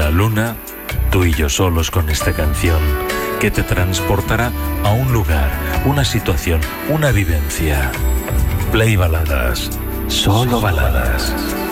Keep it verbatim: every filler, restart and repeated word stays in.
la luna, tú y yo solos con esta canción, que te transportará a un lugar, una situación, una vivencia. Play Baladas, solo baladas.